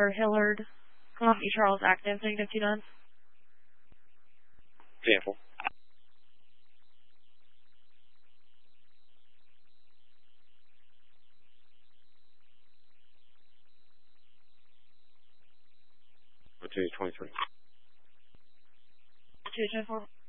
for Hillard. E. Charles active, negative 29. Example. Opportunity 23. Opportunity 24.